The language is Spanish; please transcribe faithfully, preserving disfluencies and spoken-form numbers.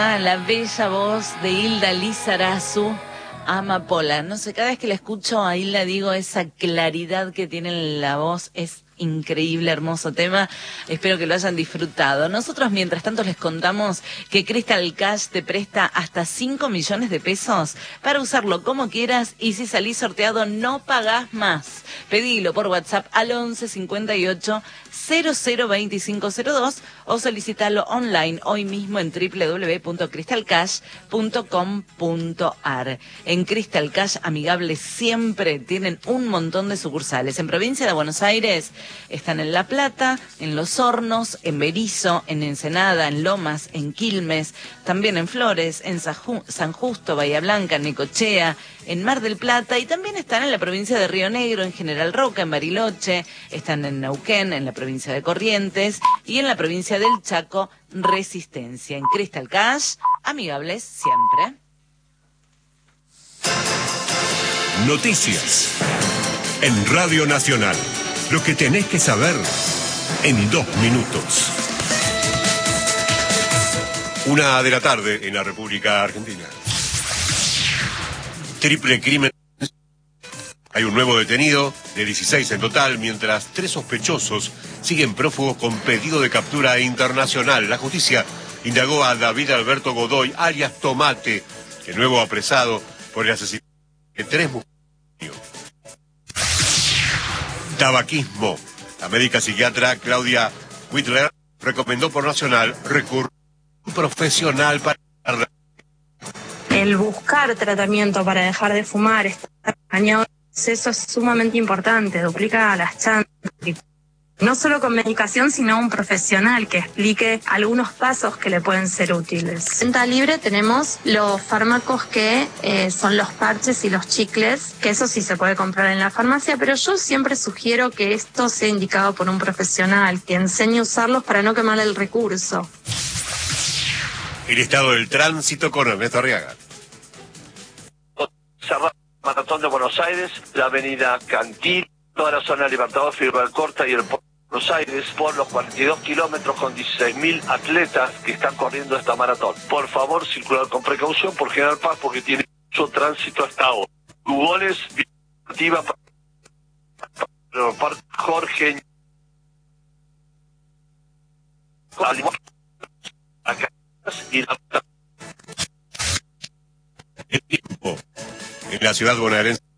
La bella voz de Hilda Lizarazu, Amapola. No sé, cada vez que la escucho a Hilda digo, esa claridad que tiene en la voz es increíble, hermoso tema. Espero que lo hayan disfrutado. Nosotros, mientras tanto, les contamos que Crystal Cash te presta hasta cinco millones de pesos para usarlo como quieras, y si salís sorteado no pagás más. Pedilo por WhatsApp al once cincuenta y ocho cero cero veinticinco cero dos o solicitalo online hoy mismo en doble u doble u doble u punto crystal cash punto com punto ar. En Crystal Cash, amigables siempre, tienen un montón de sucursales. En provincia de Buenos Aires están en La Plata, en Los Hornos, en Berizo, en Ensenada, en Lomas, en Quilmes, también en Flores, en San Justo, Bahía Blanca, en Necochea, en Mar del Plata, y también están en la provincia de Río Negro, en General Roca, en Bariloche, están en Neuquén, en la provincia de Corrientes, y en la provincia del Chaco, Resistencia. En Crystal Cash, amigables siempre. Noticias en Radio Nacional. Lo que tenés que saber en dos minutos. Una de la tarde en la República Argentina. Triple crimen. Hay un nuevo detenido, de dieciséis en total, mientras tres sospechosos siguen prófugos con pedido de captura internacional. La justicia indagó a David Alberto Godoy, alias Tomate, el nuevo apresado por el asesinato de tres mujeres. Tabaquismo. La médica psiquiatra Claudia Whitler recomendó por Nacional recurrir a un profesional para... El buscar tratamiento para dejar de fumar, estar años, eso es sumamente importante, duplica las chances. No solo con medicación, sino un profesional que explique algunos pasos que le pueden ser útiles. En venta libre tenemos los fármacos que eh, son los parches y los chicles, que eso sí se puede comprar en la farmacia, pero yo siempre sugiero que esto sea indicado por un profesional, que enseñe a usarlos para no quemar el recurso. El estado del tránsito con Ernesto Arriaga. Cerrado el Maratón de Buenos Aires, la avenida Cantil, toda la zona Libertador, Figueroa Alcorta y el puerto de Buenos Aires, por los cuarenta y dos kilómetros con dieciséis mil atletas que están corriendo esta maratón. Por favor, circular con precaución por General Paz, porque tiene mucho tránsito hasta ahora. Goles, activa para Jorge. Acá y la... El tiempo en la ciudad bonaerense.